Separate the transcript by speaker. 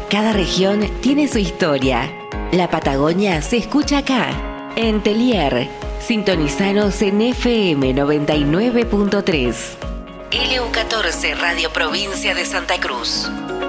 Speaker 1: Cada región tiene su historia. La Patagonia se escucha acá, en Telier. Sintonizanos en FM 99.3. LU14 Radio Provincia de Santa Cruz.